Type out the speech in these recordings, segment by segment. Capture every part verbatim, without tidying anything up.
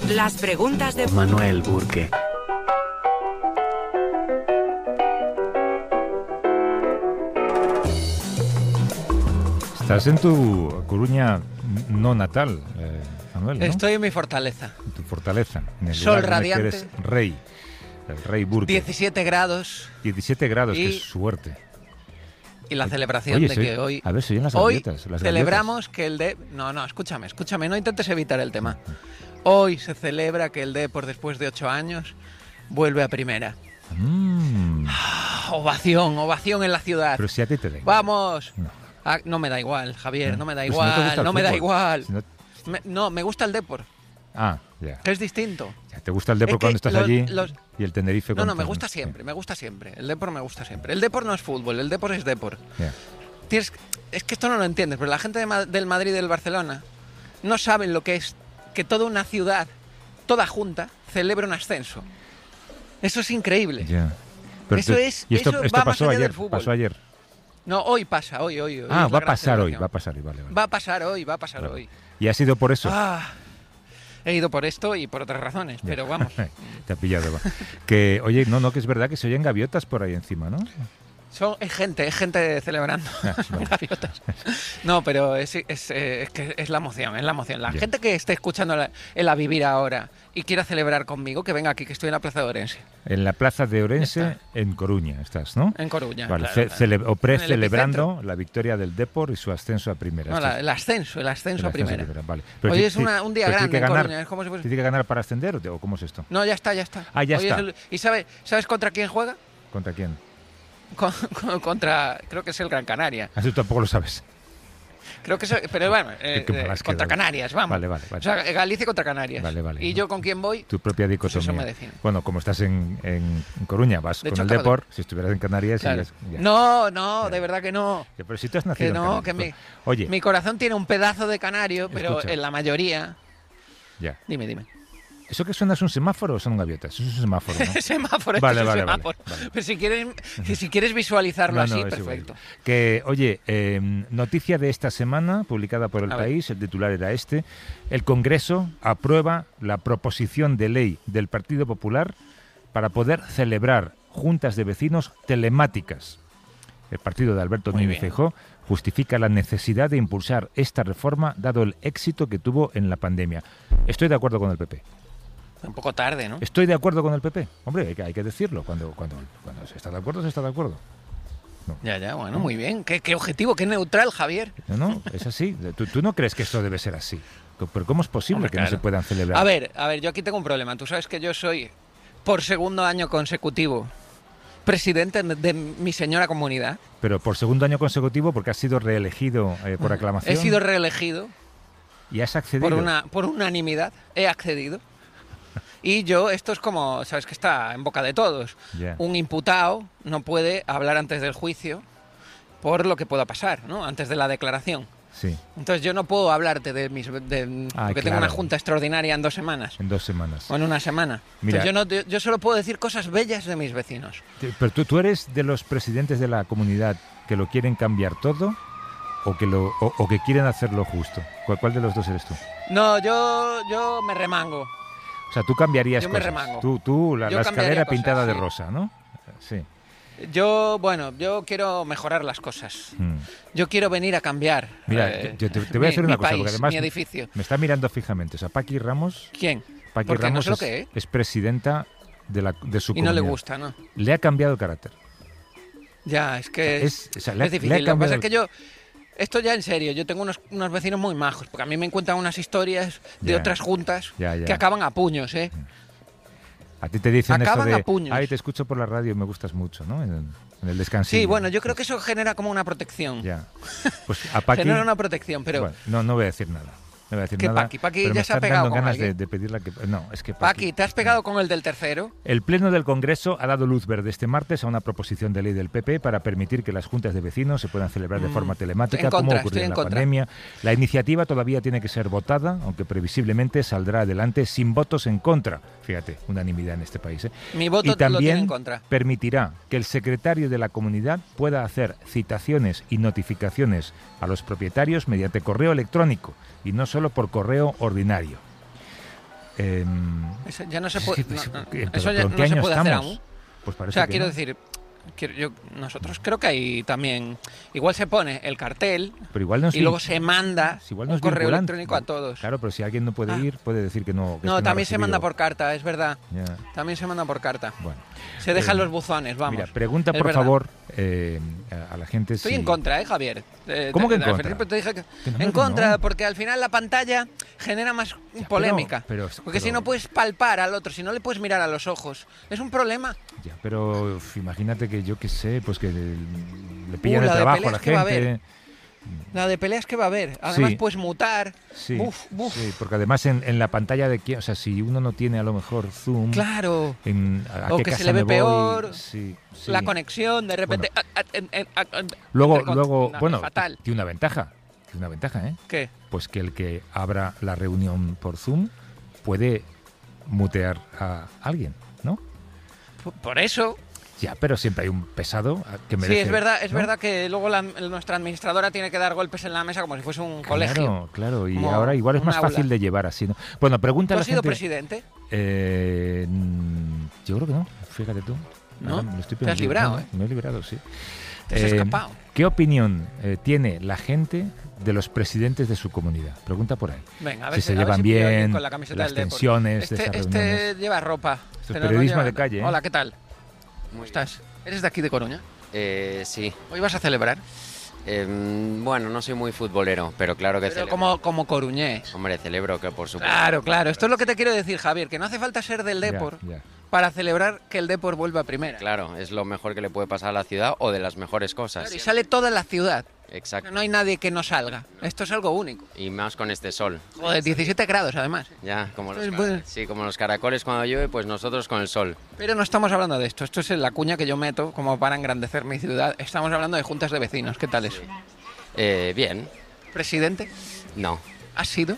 Las preguntas de Manuel Burke. Estás en tu Coruña no natal, eh, Manuel, ¿no? Estoy en mi fortaleza. En tu fortaleza. En el Sol lugar en el que radiante. eres rey. El rey Burke. diecisiete grados. diecisiete grados, y, qué suerte. Y la celebración Oye, de soy, que hoy... A ver, soy en las hoy gaviotas. Las celebramos que el de... No, no, escúchame, escúchame, no intentes evitar el tema. Hoy se celebra que el Depor, después de ocho años, vuelve a primera. Mm. Ah, ovación, ovación en la ciudad. Pero si a ti te da igual. ¡Vamos! No, Ah, no me da igual, Javier, no me da Pues si no te igual, gusta el no me da fútbol. igual. Si no... Me- no, me gusta el Depor, Ah, ya. que es distinto. Ya, ¿te gusta el Depor Es que cuando estás los- allí? los- Y el Tenerife No, cuando no, me estás- gusta sí. siempre, me gusta siempre. El Depor me gusta siempre. El Depor no es fútbol, el Depor es Depor. Ya. Tienes, es que esto no lo entiendes, pero la gente de Ma- del Madrid y del Barcelona no saben lo que es que toda una ciudad, toda junta, celebre un ascenso. Eso es increíble. Ya. Pero Eso tú- es- y esto, eso esto va más pasó allá ayer. del fútbol. Pasó ayer. No, hoy pasa, hoy, hoy. hoy Ah, es la va a gran pasar hoy, celebración. va a pasar hoy, vale, vale. Va a pasar hoy, va a pasar Vale. hoy. Y ha sido por eso. Ah, he ido por esto y por otras razones, Ya. pero vamos. Te ha pillado. Va. Que, oye, no, no, que es verdad que se oyen gaviotas por ahí encima, ¿no? Son, es gente, es gente celebrando. Ah, vale. Gaviotas. No, pero es, es, eh, es que es la emoción, es la emoción. La Ya. gente que esté escuchando la- el A Vivir ahora y quiera celebrar conmigo, que venga aquí, que estoy en la Plaza de Orense, En la plaza de Ya Orense, está. en Coruña, estás, ¿no? en Coruña. Vale, claro, ce- claro. cele- o En pre-celebrando el la victoria del Depor y su ascenso a primera. No, Esto la- es- el ascenso, el ascenso el a ascenso primera. Vale. Pero Hoy ti- es ti- una- un día pero tiene grande que en ganar, Coruña, es como si fuese- ¿Tiene que ganar para ascender o te- o cómo es esto? No, ya está, ya está. Ah, ya Hoy es está. el- ¿Y sabe, sabes contra quién juega? ¿Contra quién? Con- con- contra, creo que es el Gran Canaria. Ah, tú tampoco lo sabes. Creo que es, pero bueno, eh, Qué mal eh, has contra quedado. Canarias, vamos. Vale, vale, vale. O sea, Galicia contra Canarias. Vale, vale. ¿Y yo con quién voy? Tu propia Pues dicotomía. eso me define. Bueno, como estás en, en Coruña, vas De con hecho, el acabo de- Depor. Si estuvieras en Canarias, Claro. irías- ya. No, no, Ya. de verdad que no. Ya, pero si tú has nacido Que en no, Canarias, que mi, pues, Oye, mi corazón tiene un pedazo de canario, pero Escucha. en la mayoría... ya. Dime, dime. ¿Eso que suena es un semáforo o son gaviotas? Eso es un semáforo, ¿no? Semáforo, Vale, esto es vale, un vale, semáforo. vale. Pero si quieres, que si quieres visualizarlo No, así, no, es igual. perfecto. Que, oye, eh, noticia de esta semana, publicada por El A ver. País, el titular era este, el Congreso aprueba la proposición de ley del Partido Popular para poder celebrar juntas de vecinos telemáticas. El partido de Alberto Muy Núñez bien. Feijóo justifica la necesidad de impulsar esta reforma dado el éxito que tuvo en la pandemia. Estoy de acuerdo con el P P. Un poco tarde, ¿no? Estoy de acuerdo con el P P. Hombre, hay que, hay que decirlo. Cuando, cuando, cuando se está de acuerdo, se está de acuerdo. Ya, ya, bueno, muy bien. ¿Qué, qué objetivo, qué neutral, Javier. No, no, es así. ¿Tú, tú no crees que esto debe ser así? ¿Pero cómo es posible Hombre, que claro. no se puedan celebrar? A ver, a ver, yo aquí tengo un problema. Tú sabes que yo soy, por segundo año consecutivo, presidente de mi señora comunidad. Pero por segundo año consecutivo, porque has sido reelegido eh, por aclamación. He sido reelegido y has accedido. por una por unanimidad. He accedido. Y yo, esto es como, sabes que está en boca de todos. Ya. Un imputado no puede hablar antes del juicio por lo que pueda pasar, ¿no? Antes de la declaración. Sí, Entonces yo no puedo hablarte de mis... De, Ah, porque tengo claro. una junta extraordinaria en dos semanas. en dos semanas. O en una semana. Mira. Entonces yo, no, yo solo puedo decir cosas bellas de mis vecinos. Te- Pero tú, tú eres de los presidentes de la comunidad que lo quieren cambiar todo o que, lo, o, o que quieren hacerlo justo. ¿Cuál, cuál de los dos eres tú? No, yo, yo me remango. O sea, tú cambiarías Yo me cosas. remango. Tú, tú la, Yo la cambiaría escalera cosas, pintada de sí. rosa, ¿no? Sí. Yo, bueno, yo quiero mejorar las cosas. Mm. Yo quiero venir a cambiar. Mira, eh, yo te, te voy a mi- decir una mi cosa, país, porque además mi edificio. me está mirando fijamente. O sea, Paqui Ramos, ¿Quién? Paqui Porque no Ramos sé lo es, que es. es presidenta de, la, de su Y no le comunidad. gusta, ¿no? Le ha cambiado el carácter. Ya, es que Es- es, o sea, le ha- es le ha difícil. Lo que cambiado pasa el- es que yo... Esto ya en serio, yo tengo unos, unos vecinos muy majos, porque a mí me cuentan unas historias de Ya. otras juntas Ya, ya. que acaban a puños, ¿eh? A ti te dicen Acaban esto a de, puños. ay, te escucho por la radio y me gustas mucho, ¿no? En, en el descansillo. Sí, bueno, yo creo que eso genera como una protección. Ya. Pues a Paqui... Genera una protección, pero... Bueno, no, no voy a decir nada. No voy a decir ¿Qué nada. Paqui? Paqui pero ya me se ha están pegado dando con ganas de, alguien. de pedirle que... No, es que Paqui, ¿te has pegado con el del tercero? El Pleno del Congreso ha dado luz verde este martes a una proposición de ley del P P para permitir que las juntas de vecinos se puedan celebrar de Mm, forma telemática, en como contra, ocurrió estoy en en la contra. pandemia. La iniciativa todavía tiene que ser votada, aunque previsiblemente saldrá adelante sin votos en contra. Fíjate, unanimidad en este país. ¿eh? Mi voto y lo tiene también en contra. permitirá que el secretario de la comunidad pueda hacer citaciones y notificaciones a los propietarios mediante correo electrónico y no solo por correo ordinario. Eh, Eso ya no se es puede, que- no, es no, que- eso pero ya ¿en no qué se año puede hacer estamos? aún. Pues O parece sea, que quiero no. decir, quiero- yo, nosotros creo que hay también, igual se pone el cartel Pero igual no es y luego vin- se manda si igual no un es correo vinculante. electrónico a todos. Claro, pero si alguien no puede Ah. ir, puede decir que no. que es No, que también ha se manda recibido. por carta, es verdad. Ya. También se manda por carta. Bueno. Se dejan Eh, los buzones, vamos. Mira, pregunta Es por verdad. favor eh, a, a la gente Estoy si... en contra, ¿eh, Javier? Eh, ¿Cómo te- que en al contra? principio te dije que- Que no, en que contra, no. porque al final la pantalla genera más pero- polémica. pero- porque si pero- no puedes palpar al otro, si no le puedes mirar a los ojos, es un problema. Ya, pero uf, imagínate que yo qué sé, pues que le, le Uh, pillan la el de trabajo a peleas la que va a haber. gente. La de peleas que va a haber. Además Sí. puedes mutar. Sí, Buf, buf. sí, porque además en, en la pantalla de quién, o sea, si uno no tiene a lo mejor zoom, Claro. en, a O qué que se casa le ve me voy, peor, sí, sí. La conexión, de repente... ah, ah, en- en- ah, ah, Luego, entre- luego, no, bueno, fatal. tiene una ventaja, tiene una ventaja, ¿eh? ¿Qué? Pues que el que abra la reunión por Zoom puede mutear a alguien, ¿no? P- Por eso... Ya, pero siempre hay un pesado que Sí, merece. es verdad, es ¿no? verdad que luego la- nuestra administradora tiene que dar golpes en la mesa como si fuese un colegio. Claro, claro, y Como ahora igual es un más aula. fácil de llevar así, ¿no? Bueno, pregunta ¿Tú a la has sido gente. presidente? Eh, mm, yo creo que no, fíjate tú. ¿No? Ahora me lo estoy Te has pensando. librado, No, ¿eh? Me he librado, sí. Te has Eh, escapado. ¿Qué opinión eh, tiene la gente de los presidentes de su comunidad? Pregunta por ahí. Venga, a ver si se a ver llevan si pillo a alguien bien, con la camiseta las del Depor. tensiones Este, de esas este reuniones. lleva ropa. Esto es pero no periodismo lleva- de calle, ¿eh? Hola, ¿qué tal? ¿Cómo estás? ¿Eres de aquí de Coruña? Eh, sí. ¿Hoy vas a celebrar? Eh, bueno, no soy muy futbolero, pero claro que Pero celebro. como, como coruñés. Hombre, celebro que por supuesto. Claro, claro. Esto es lo que te quiero decir, Javier, que no hace falta ser del Ya, Depor ya. para celebrar que el Depor vuelva a primera. Claro, es lo mejor que le puede pasar a la ciudad o de las mejores cosas. Claro, y sale toda la ciudad. Exacto. No hay nadie que no salga. Esto es algo único. Y más con este sol. Joder, diecisiete grados además. Ya, como los, Pues, cara- pues- sí, como los caracoles cuando llueve, pues nosotros con el sol. Pero no estamos hablando de esto. Esto es la cuña que yo meto como para engrandecer mi ciudad. Estamos hablando de juntas de vecinos. ¿Qué tal eso? Eh, bien, ¿Presidente? no. ¿Has sido?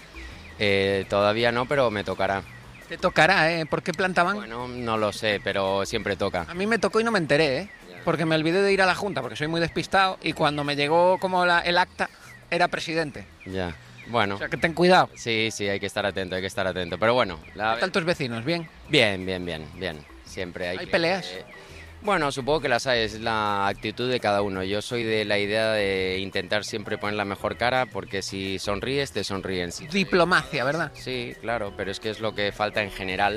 Eh, todavía no, pero me tocará. Te tocará, ¿eh? ¿Por qué plantaban? Bueno, no lo sé, pero siempre toca. A mí me tocó y no me enteré, ¿eh? Porque me olvidé de ir a la junta, porque soy muy despistado, y cuando me llegó como la- el acta, era presidente. Ya. Bueno. O sea, que ten cuidado. Sí, sí, hay que estar atento, hay que estar atento. Pero bueno, la... ¿Qué tal tus vecinos? ¿Bien? Bien, bien, bien, bien. Siempre hay, ¿Hay que- peleas? eh, bueno, supongo que las hay, es la actitud de cada uno. Yo soy de la idea de intentar siempre poner la mejor cara, porque si sonríes, te sonríen. Si- Diplomacia, ¿verdad? Sí, claro, pero es que es lo que falta en general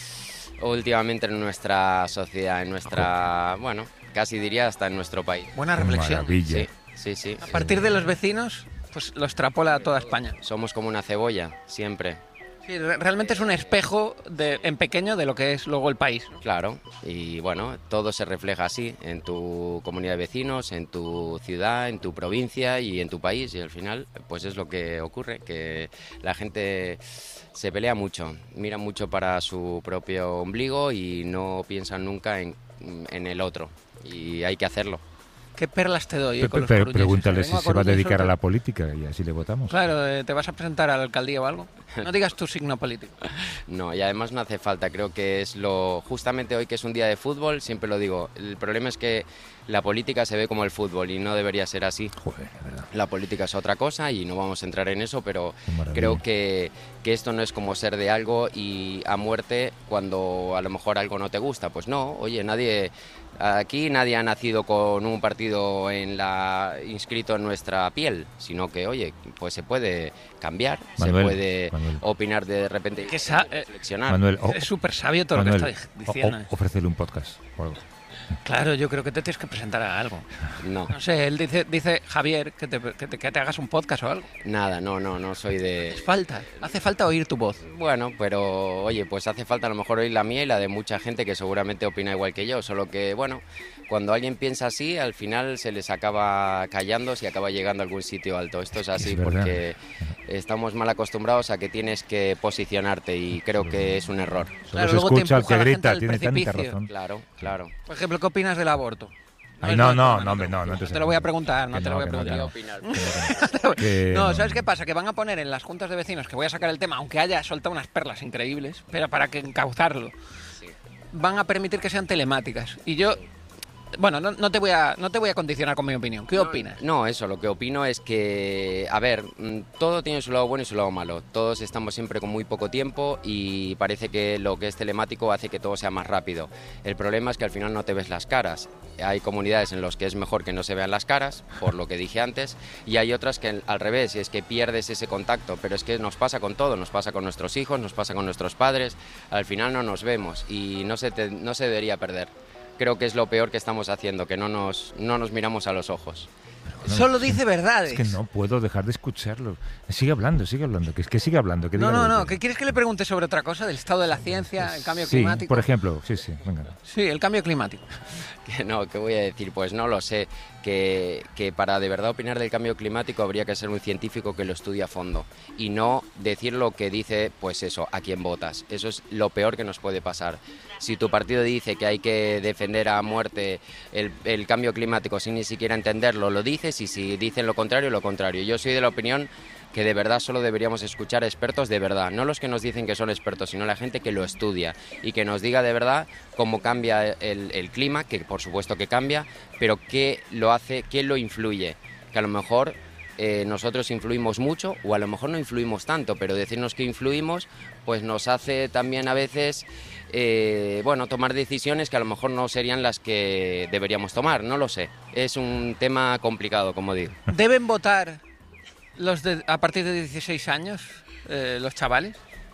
últimamente en nuestra sociedad, en nuestra, bueno, casi diría hasta en nuestro país. Buena Qué reflexión. maravilla. Sí, sí, sí. A partir de los vecinos, pues lo extrapola a toda España. Somos como una cebolla, siempre. Sí, re- realmente es un espejo de, en pequeño de lo que es luego el país, ¿no? Claro, y bueno, todo se refleja así en tu comunidad de vecinos, en tu ciudad, en tu provincia y en tu país, y al final pues es lo que ocurre, que la gente se pelea mucho, mira mucho para su propio ombligo y no piensan nunca en, en el otro, y hay que hacerlo. ¿Qué perlas te doy eh, Pe- con los pe- coruñeses? Pregúntale Vengo si se va a Coruña y dedicar a suelto- la política y así le votamos. Claro, eh, ¿te vas a presentar a la alcaldía o algo? No digas tu signo político. No, y además no hace falta, creo que es lo... Justamente hoy que es un día de fútbol, siempre lo digo, el problema es que la política se ve como el fútbol y no debería ser así. Joder, de verdad. La política es otra cosa y no vamos a entrar en eso, pero Qué maravilla. creo que, que esto no es como ser de algo y a muerte cuando a lo mejor algo no te gusta. Pues no, oye, nadie... Aquí nadie ha nacido con un partido en la inscrito en nuestra piel, sino que, oye, pues se puede cambiar, Manuel, se puede Manuel. opinar de repente, Que sa- eh, reflexionar. Manuel, o- Es súper sabio todo Manuel, lo que está o- diciendo. o- eh. ofrécele un podcast o algo. Claro, yo creo que te tienes que presentar a algo. No, No sé, él dice, dice Javier, que te, que, te, que te hagas un podcast o algo. nada, no, no, no soy de... Es falta, hace falta oír tu voz. Bueno, pero oye, pues hace falta a lo mejor oír la mía y la de mucha gente que seguramente opina igual que yo, solo que, bueno, cuando alguien piensa así, al final se les acaba callando si acaba llegando a algún sitio alto. Esto es así Es verdad. porque estamos mal acostumbrados a que tienes que posicionarte y creo que es un error. Solo Claro, se luego te escucha al empuja que la gente grita, al tiene tanta precipicio. razón. Claro, claro. Por ejemplo, ¿qué opinas del aborto? Ay, es no, mal no, tema, no, hombre, no, no te, te lo voy a preguntar, no que te lo no, voy a que no, preguntar. que Opinar. Que No, no. ¿sabes qué pasa? Que van a poner en las juntas de vecinos, que voy a sacar el tema, aunque haya soltado unas perlas increíbles, pero para que encauzarlo, Sí. van a permitir que sean telemáticas. Y yo Bueno, no, no te voy a no te voy a condicionar con mi opinión. ¿Qué No, opinas? No, eso, lo que opino es que, a ver, mm, todo tiene su lado bueno y su lado malo. Todos estamos siempre con muy poco tiempo y parece que lo que es telemático hace que todo sea más rápido. El problema es que al final no te ves las caras. Hay comunidades en las que es mejor que no se vean las caras, por lo que dije antes, y hay otras que al revés, y es que pierdes ese contacto. Pero es que nos pasa con todo, nos pasa con nuestros hijos, nos pasa con nuestros padres. Al final no nos vemos y no se, te- no se debería perder. Creo que es lo peor que estamos haciendo, que no nos, no nos miramos a los ojos. No, Solo es que- dice verdades. Es que no puedo dejar de escucharlo. Sigue hablando, sigue hablando. Que es que sigue hablando. Que No, diga no, lo no. que ¿Qué quieres que le pregunte sobre otra cosa? ¿Del estado de la ciencia, el cambio Sí, climático? por ejemplo. Sí, sí. Venga. Sí, el cambio climático. Que no, ¿qué voy a decir? Pues no lo sé, que, que para de verdad opinar del cambio climático habría que ser un científico que lo estudie a fondo y no decir lo que dice, pues eso, a quién votas. Eso es lo peor que nos puede pasar. Si tu partido dice que hay que defender a muerte el, el cambio climático sin ni siquiera entenderlo, lo dices, y si dicen lo contrario, lo contrario. Yo soy de la opinión que de verdad solo deberíamos escuchar a expertos de verdad, no los que nos dicen que son expertos, sino la gente que lo estudia y que nos diga de verdad cómo cambia el, el clima, que por supuesto que cambia, pero qué lo hace, qué lo influye, que a lo mejor eh, nosotros influimos mucho o a lo mejor no influimos tanto, pero decirnos que influimos pues nos hace también a veces eh, bueno, tomar decisiones que a lo mejor no serían las que deberíamos tomar, no lo sé, es un tema complicado, como digo. ¿Deben votar los de, a partir de dieciséis años, eh, los chavales?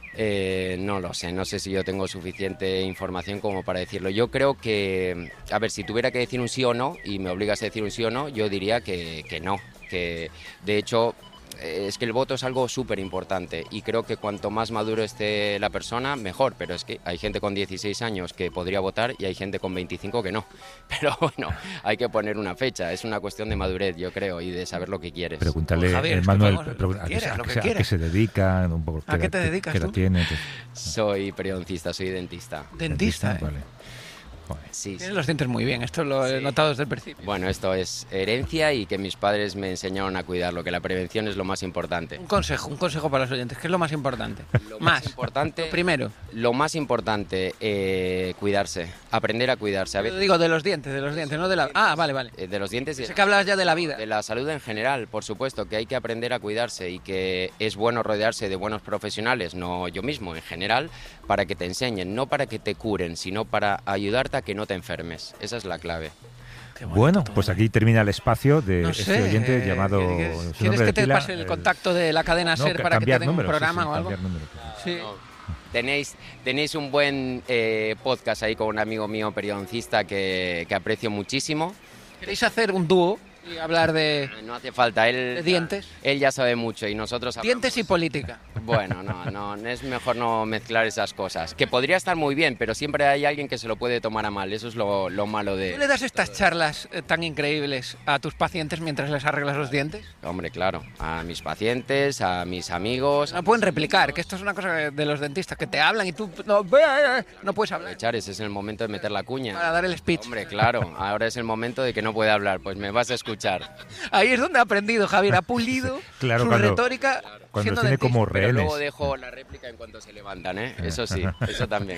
Eh, no lo sé, no sé si yo tengo suficiente información como para decirlo. Yo creo que, a ver, si tuviera que decir un sí o no, y me obligas a decir un sí o no, yo diría que, que no, que de hecho eh, es que el voto es algo súper importante y creo que cuanto más maduro esté la persona, mejor, pero es que hay gente con dieciséis años que podría votar y hay gente con veinticinco que no, pero bueno, hay que poner una fecha, es una cuestión de madurez, yo creo, y de saber lo que quieres. Pregúntale, Pues, Javier, eh, es que Manuel, podemos- pero lo que a, qué, quieras, se- a lo qué que se- a qué quieras. se dedica, un poco, ¿A qué te edad- dedicas qué edad tú? tiene, qué- Soy periodoncista, soy dentista. Dentista, ¿eh? Vale. Joder. Sí, sí. Tienes los dientes muy bien, esto lo he Sí. notado desde el principio. Bueno, esto es herencia y que mis padres me enseñaron a cuidarlo, que la prevención es lo más importante. Un consejo, un consejo para los oyentes, ¿qué es lo más importante? Lo más más, importante, Lo primero, lo más importante, eh, cuidarse, aprender a cuidarse. A yo veces, digo de los dientes, de los dientes, no de la... Ah, vale, vale. eh, de los dientes y Sé que hablabas ya de la vida. de la salud en general, por supuesto, que hay que aprender a cuidarse y que es bueno rodearse de buenos profesionales, no yo mismo, en general, para que te enseñen, no para que te curen, sino para ayudarte a que no te enfermes. Esa es la clave. Qué bonito Bueno, todo. pues aquí termina el espacio de No este sé, oyente eh, llamado... ¿qué- qué- su ¿Quieres nombre que de te pila, pase el eh, contacto de la cadena no, SER ca- para que te cambiar den un número, sí, programa sí, o algo? cambiar número. Sí. Tenéis, tenéis un buen eh, podcast ahí con un amigo mío periodoncista que, que aprecio muchísimo. ¿Queréis hacer un dúo y hablar de No hace falta, él, de dientes? él ya sabe mucho y nosotros hablamos. Dientes y política. Bueno, no, no, es mejor no mezclar esas cosas. Que podría estar muy bien, pero siempre hay alguien que se lo puede tomar a mal. Eso es lo, lo malo ¿Tú le de... das estas charlas eh, tan increíbles a tus pacientes mientras les arreglas los dientes? Hombre, claro, a mis pacientes, a mis amigos... No pueden replicar, que esto es una cosa de los dentistas, que te hablan y tú no, no puedes hablar Aprovechar, ese es el momento de meter la cuña. para dar el speech. Hombre, claro, ahora es el momento de que no puede hablar, pues me vas a escuchar. Ahí es donde ha aprendido Javier, ha pulido Claro, su cuando- retórica Cuando siendo tiene dentista. como Pero rehenes. luego dejo la réplica en cuanto se levantan, ¿eh? Eso sí, eso también.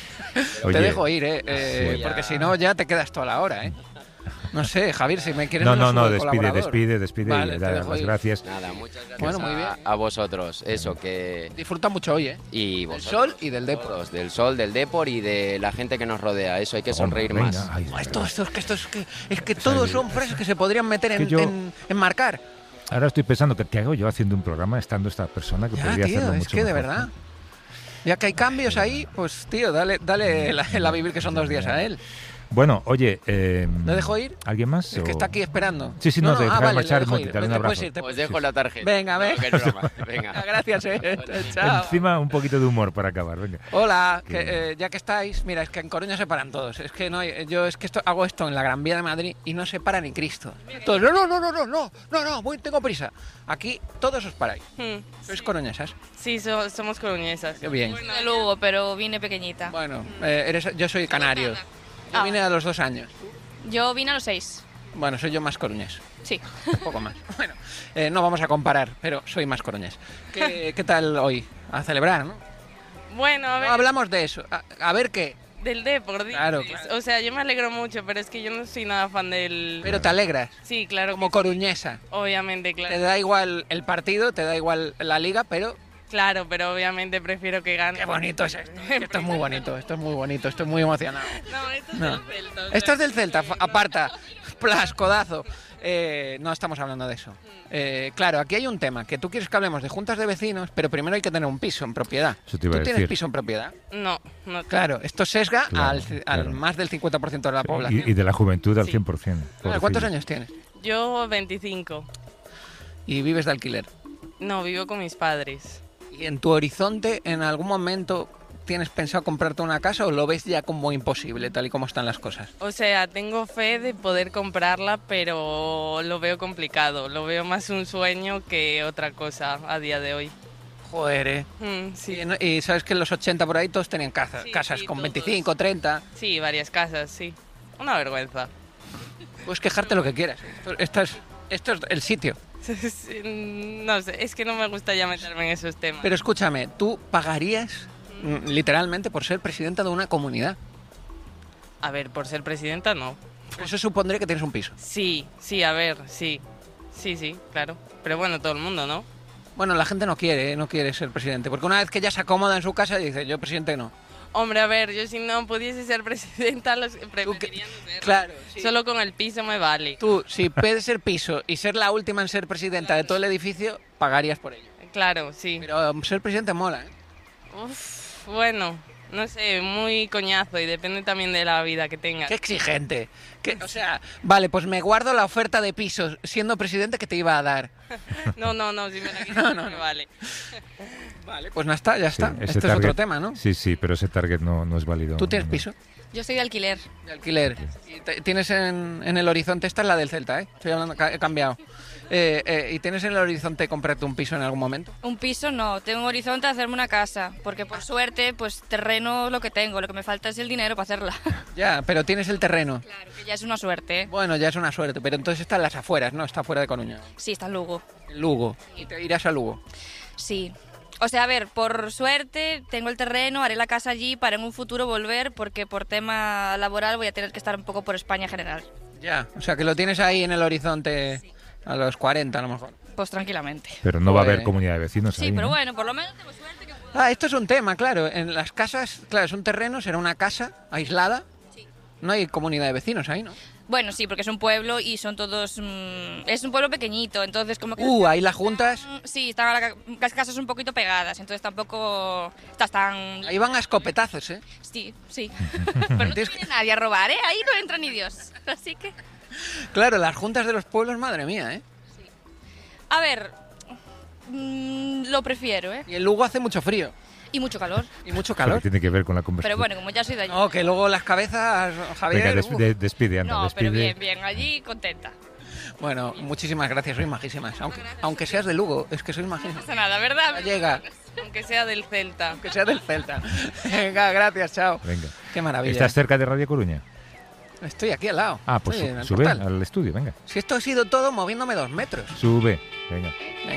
Oye, Te dejo ir, ¿eh? Eh, Sí, porque ya. si no ya te quedas toda la hora, ¿eh? No sé, Javier, si me quieres... No, me no, lo no, subo de despide, colaborador. despide, despide Vale, y te da dejo las ir. gracias. Nada, muchas gracias Bueno, muy bien. a, a vosotros. Eso, que... Disfruta mucho hoy, ¿eh? Y Del vosotros, sol y del deporte. todos, del sol, del depor y de la gente que nos rodea. Eso, hay que sonreír Hombre, más. venga, ay, Esto, esto, es que, esto es que, es que todos son frases que se podrían meter Es que en, yo- en, en marcar. Ahora estoy pensando que qué hago yo haciendo un programa estando esta persona que Ya, podría tío, hacerlo es mucho que de mejor. verdad. Ya que hay cambios ahí, pues tío, dale, dale la, la vivir que son dos días a él. Bueno, oye, eh, ¿Le dejo ir? ¿alguien más? Es que o- está aquí esperando. Sí, sí, no, te- ah, déjame vale, marchar le dejo un ir. momentito, dale un Te puedes abrazo. ir, te Os puedes dejo ir. la tarjeta. Venga, No, venga. que es broma. Venga. Gracias, eh. Chao. Encima un poquito de humor para acabar, venga. Hola, Qué que, bien. eh, ya que estáis, mira, es que en Coruña se paran todos. Es que no hay, yo es que esto, hago esto en la Gran Vía de Madrid y no se para ni Cristo. Todos, no, no, no, no, no, no, no, no, voy, tengo prisa. Aquí todos os paráis. Hmm. Sois coruñesas. Sí, so- somos coruñesas. Qué bien. De Lugo, pero vine pequeñita. Bueno, eh, eres, yo soy canario. Yo Ah. vine a los dos años. Yo vine a los seis. Bueno, soy yo más coruñés. Sí. Un poco más. Bueno, eh, no vamos a comparar, pero soy más coruñés. ¿Qué, qué tal hoy? A celebrar, ¿no? Bueno, a ver. No hablamos de eso. A, a ver qué. Del Depor, dices. Claro, claro. O sea, yo me alegro mucho, pero es que yo no soy nada fan del... Pero te alegras, Sí, claro. como que sí. coruñesa. Obviamente, Te claro. da igual el partido, te da igual la liga, pero Claro, pero obviamente prefiero que gane. qué bonito es esto. Esto es muy bonito, esto es muy bonito, estoy muy emocionado. No, esto es No. del Celta. o sea, Esto es del Celta, fa- aparta, plas, codazo. Eh, no estamos hablando de eso. Eh, claro, aquí hay un tema, que tú quieres que hablemos de juntas de vecinos, pero primero hay que tener un piso en propiedad. Eso te iba ¿Tú a tienes decir. piso en propiedad? No, no. Claro, esto sesga Claro, al, ci- al claro. más del cincuenta por ciento de la población. Y, y de la juventud al Sí. cien por ciento. Claro, ¿cuántos pobrecillo. años tienes? Yo veinticinco. Y vives de alquiler. No, vivo con mis padres. ¿Y en tu horizonte, en algún momento, tienes pensado comprarte una casa o lo ves ya como imposible, tal y como están las cosas? O sea, tengo fe de poder comprarla, pero lo veo complicado. Lo veo más un sueño que otra cosa a día de hoy. Joder, ¿eh? Mm, sí. Y, no- y sabes que en los ochenta por ahí todos tenían casa- Sí, casas sí, con todos. veinticinco, treinta. Sí, varias casas, sí. Una vergüenza. Puedes quejarte lo que quieras. Esto, esto es, esto es el sitio. No sé, es que no me gusta ya meterme en esos temas. Pero escúchame, ¿tú pagarías mm, literalmente por ser presidenta de una comunidad? A ver, por ser presidenta, no. Eso supondría que tienes un piso. Sí, sí, a ver, sí. Sí, sí, claro. Pero bueno, todo el mundo, ¿no? Bueno, la gente no quiere, ¿eh? no quiere ser presidente, porque una vez que ya se acomoda en su casa dice, yo presidente no. Hombre, a ver, yo si no pudiese ser presidenta, los Tú que- preferiría no serlo. Claro, sí. Solo con el piso me vale. Tú, si puedes ser piso y ser la última en ser presidenta de todo el edificio, pagarías por ello. Claro, sí. Pero um, ser presidente mola, ¿eh? Uf, bueno, no sé, muy coñazo y depende también de la vida que tengas. Qué exigente. Que, o sea, vale, pues me guardo la oferta de pisos siendo presidente que te iba a dar. No, no, no, si me la quieres, No, no, me no. vale. Vale, pues no está, ya Sí, está. ese Este es otro target- tema, ¿no? Sí, sí, pero ese target no, no es válido. ¿Tú tienes No. piso Yo soy de alquiler. de alquiler? Y te- tienes en, en el horizonte, esta es la del Celta, ¿eh? Estoy hablando, ca- he cambiado. Eh, eh, ¿Y tienes en el horizonte comprarte un piso en algún momento? Un piso no, tengo un horizonte de hacerme una casa, porque por suerte, pues terreno lo que tengo, lo que me falta es el dinero para hacerla. Ya, pero tienes el terreno. Claro, que ya es una suerte, ¿eh? Bueno, ya es una suerte, pero entonces está en las afueras, ¿no? Está fuera de Coruña. Sí, está en Lugo. En Lugo. Y te irás a Lugo. Sí. O sea, a ver, por suerte tengo el terreno, haré la casa allí para en un futuro volver, porque por tema laboral voy a tener que estar un poco por España en general. Ya, o sea que lo tienes ahí en el horizonte a los cuarenta a lo mejor. Pues tranquilamente. Pero no va a Joder. haber comunidad de vecinos Sí, ahí, pero ¿no? bueno, por lo menos tengo suerte que puedo... Ah, esto es un tema, claro. En las casas, claro, es un terreno, será una casa aislada. Sí. No hay comunidad de vecinos ahí, ¿no? Bueno, sí, porque es un pueblo y son todos... mm, es un pueblo pequeñito, entonces como que... Uh, ahí las juntas. Mm, Sí, están a la- las casas un poquito pegadas, entonces tampoco estás tan... Ahí van a escopetazos, ¿eh? Sí, sí. Pero no te Tienes viene nadie a robar, ¿eh? Ahí no entra ni Dios. Así que... Claro, las juntas de los pueblos, madre mía, ¿eh? A ver, mm, lo prefiero, ¿eh? Y en Lugo hace mucho frío Y mucho calor. y mucho Pero calor. tiene que ver con la conversación. Pero bueno, como ya soy de allí... No, que luego las cabezas, Javier. Venga, des- uf. de- despide, anda, No, despide. pero bien, bien, allí contenta. Bueno, muchísimas gracias, sois majísimas. Aunque, aunque seas de Lugo, es que sois No majísimas. pasa nada, ¿verdad? Gallega, Aunque sea del Celta. aunque seas del Celta. Venga, gracias, chao. Venga. Qué maravilla. ¿Estás cerca de Radio Coruña? Estoy aquí al lado. Ah, pues Estoy su- en el sube portal. al estudio, venga. Si esto ha sido todo moviéndome dos metros. Sube, venga.